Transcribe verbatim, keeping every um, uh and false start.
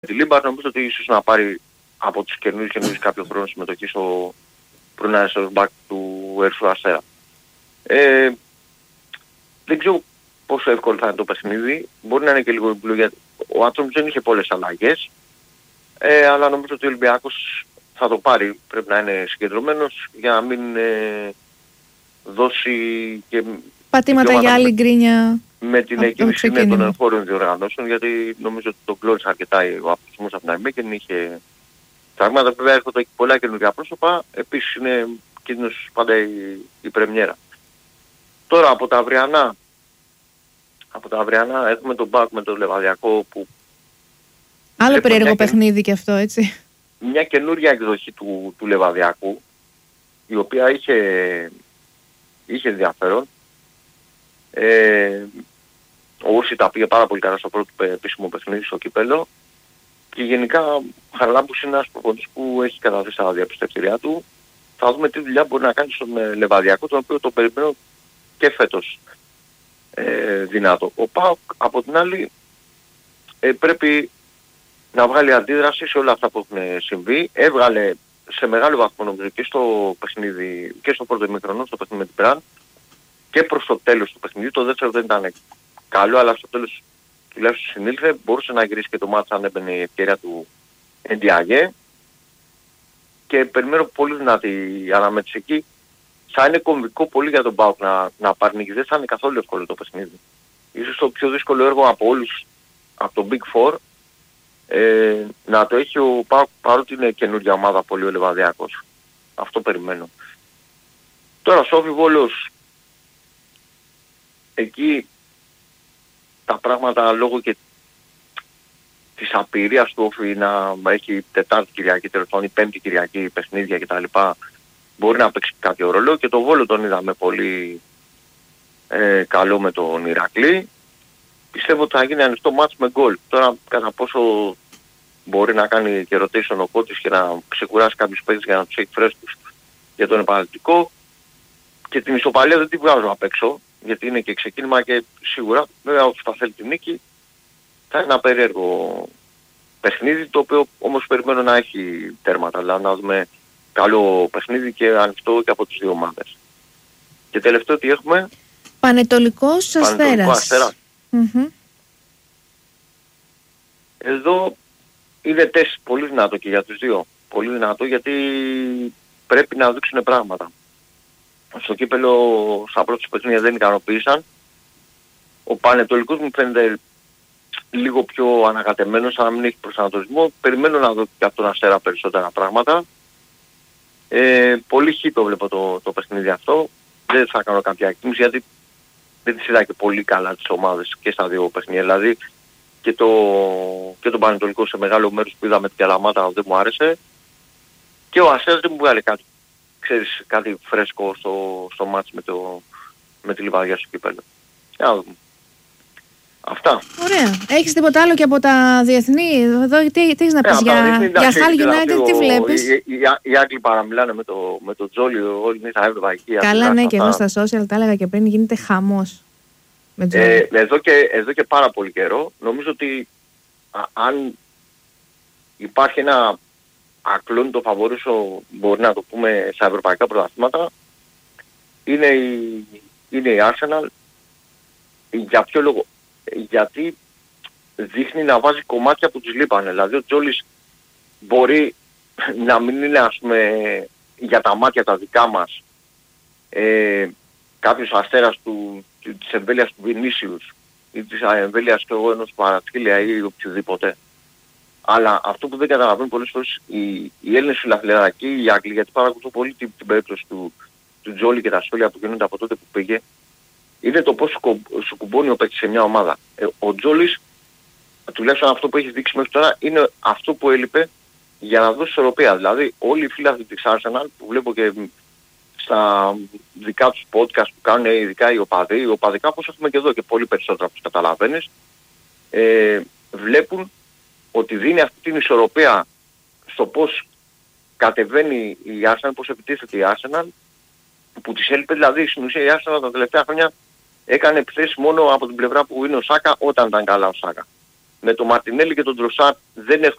τη Λίμπαρ, νομίζω ότι ίσως να πάρει από τους καινούριους καινούριους κάποιο χρόνο συμμετοχή στο πρώην αριστερός μπακ του Ερυθρού Αστέρα. Ε, δεν ξέρω πόσο εύκολο θα είναι το παιχνίδι. Μπορεί να είναι και λίγο εμπλού, γιατί ο άνθρωπος δεν είχε πολλές αλλαγές. Ε, αλλά νομίζω ότι ο Ολυμπιακός θα το πάρει. Πρέπει να είναι συγκεντρωμένος για να μην ε, δώσει και πατήματα για άλλη γκρίνια με την εκκίνηση των εγχώριων διοργανώσεων, γιατί νομίζω ότι τον κλώρισε αρκετά ο αποστημός από την Αϊμέκεν, είχε πράγματα που έρχονται εκεί πολλά καινούργια πρόσωπα. Επίσης είναι κίνδυνος πάντα η, η πρεμιέρα. Τώρα από τα αυριανά, από τα αυριανά έχουμε τον Μπακ με τον Λεβαδιακό που... Άλλο περίεργο μια... παιχνίδι και αυτό, έτσι. Μια καινούργια εκδοχή του, του Λεβαδιακού, η οποία είχε, είχε ενδιαφέρον. Ε, ο Ούση τα πήγε πάρα πολύ καλά στο πρώτο επίσημο παιχνίδι στο κύπελλο και γενικά Χαραλάμπους είναι ένας προπονητής που έχει καταδείξει τα διαπιστευτήριά του. Θα δούμε τι δουλειά μπορεί να κάνει στον Λεβαδιακό, τον οποίο το περιμένω και φέτος ε, δυνατό. Ο ΠΑΟΚ από την άλλη ε, πρέπει να βγάλει αντίδραση σε όλα αυτά που έχουν συμβεί. Έβγαλε σε μεγάλο βαθμό νομίζω και στο παιχνίδι και στο πρώτο ημίχρονο, στο παιχνίδι με την Μπραν, και προς το τέλος του παιχνιδιού. Το δεύτερο δεν ήταν καλό, αλλά στο τέλος τουλάχιστον συνήλθε. Μπορούσε να γυρίσει και το μάτς αν έμπαινε η ευκαιρία του Εντιαγέ. Και περιμένω πολύ δυνατή αναμέτρηση εκεί. Θα είναι κομβικό πολύ για τον ΠΑΟΚ να, να πάρει νίκη. Δεν θα είναι καθόλου εύκολο το παιχνίδι. Ίσως το πιο δύσκολο έργο από όλους, από το Big Four, ε, να το έχει ο ΠΑΟΚ, παρότι είναι καινούργια ομάδα πολύ ο Λεβαδιακός. Αυτό περιμένω. Τώρα στο Όφι Βόλος, εκεί τα πράγματα λόγω και της απειρίας του Όφι να έχει Τετάρτη Κυριακή, τέλος πάντων η Πέμπτη Κυριακή παιχνίδια κτλ. Μπορεί να παίξει κάποιο ρόλο, και το Βόλο τον είδαμε πολύ ε, καλό με τον Ηρακλή. Πιστεύω ότι θα γίνει ανοιχτό μάτς με γκολ. Τώρα κατά πόσο μπορεί να κάνει και rotation ο Κώτης και να ξεκουράσει κάποιους παίκτες για να τους έχει φρέσκους για τον επαναληπτικό. Και την ισοπαλία δεν την βγάζω απ' έξω, γιατί είναι και ξεκίνημα και σίγουρα βέβαια ότι θα θέλει την νίκη. Θα είναι ένα περίεργο παιχνίδι, το οποίο όμως περιμένω να έχει τέρματα, δηλαδή να δούμε καλό παιχνίδι και ανοιχτό και από τις δύο ομάδες. Και τελευταίο τι έχουμε? Πανετολικός Αστέρας. Αστέρας. Mm-hmm. Εδώ είναι τεστ πολύ δυνατό και για τους δύο. Πολύ δυνατό, γιατί πρέπει να δείξουν πράγματα. Στο κύπελλο στα πρώτα παιχνίδια δεν ικανοποίησαν. Ο Πανετολικός μου φαίνεται λίγο πιο ανακατεμένος, αν να μην έχει προσανατολισμό. Περιμένω να δω και από τον Αστέρα περισσότερα πράγματα. Ε, πολύ χ το βλέπω το, το παιχνίδι αυτό. Δεν θα κάνω κάποια εκτίμηση, γιατί δεν τις είδα και πολύ καλά τις ομάδες και στα δύο παιχνίδια. Δηλαδή και, το, και τον Πανετολικό σε μεγάλο μέρος που είδαμε την Καλαμάτα δεν μου άρεσε. Και ο Αστέρας δεν μου βγάλε κάτι, ξέρεις, κάτι φρέσκο στο, στο μάτς με, το, με τη Λιβαδιά στο κύπελλο. Για να δούμε. Αυτά. Ωραία. Έχεις τίποτα άλλο και από τα διεθνή? Εδώ τι, τι έχεις να πεις ε, για, διεθνή, για Hull United, τι βλέπεις? Οι, οι, οι Άγγλοι παραμιλάνε με το, με το Τζόλι, όλοι είναι στα ευρωπαϊκή. Καλά, ναι, και εδώ στα social τα έλεγα και πριν, γίνεται χαμός με ε, εδώ, και, εδώ και πάρα πολύ καιρό νομίζω ότι α, αν υπάρχει ένα ακλόνητο φαβορίσο, μπορεί να το πούμε, στα ευρωπαϊκά πρωταθλήματα, είναι η, είναι η Arsenal. Για ποιο λόγο? Γιατί δείχνει να βάζει κομμάτια που τους λείπανε. Δηλαδή ο Τζόλις μπορεί να μην είναι, ας πούμε, για τα μάτια τα δικά μας ε, κάποιος Αστέρας του, της εμβέλειας του Βινίσιους ή της εμβέλειας και εγώ ενός Παρασκήλια ή οποιοδήποτε. Αλλά αυτό που δεν καταλαβαίνουν πολλές φορές οι, οι Έλληνες φιλαθλιαρακοί, οι Άγγλοι, γιατί παρακολουθώ πολύ την, την περίπτωση του, του Τζόλι και τα σχόλια που γίνονται από τότε που πήγε, είναι το πώς σου κουμπώνει ο παίκτης σε μια ομάδα. Ε, ο Τζόλις, τουλάχιστον αυτό που έχει δείξει μέχρι τώρα, είναι αυτό που έλειπε για να δώσει ισορροπία. Δηλαδή όλοι οι φίλοι της Arsenal που βλέπω και στα δικά τους podcast που κάνουν, ειδικά οι οπαδοί, οι οπαδικά όπως έχουμε και εδώ και πολύ περισσότερα που καταλαβαίνεις, ε, βλέπουν ότι δίνει αυτή την ισορροπία στο πώς κατεβαίνει η Arsenal, πώς επιτίθεται η Arsenal, που της έλειπε. Δηλαδή στην ουσία η Arsenal τα τελευταία χρόνια έκανε επιθέσεις μόνο από την πλευρά που είναι ο Σάκα όταν ήταν καλά ο Σάκα. με τον Μαρτινέλη και τον Τροσάτ δεν έχουν